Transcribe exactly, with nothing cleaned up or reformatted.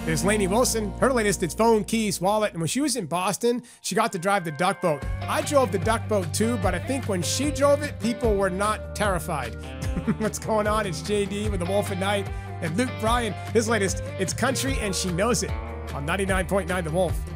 There's Lainey Wilson. Her latest, it's phone, keys, wallet. And when she was in Boston, she got to drive the duck boat. I drove the duck boat too, but I think when she drove it, people were not terrified. What's going on? It's J D with The Wolf at Night. And Luke Bryan, his latest, it's country and she knows it on ninety-nine point nine The Wolf.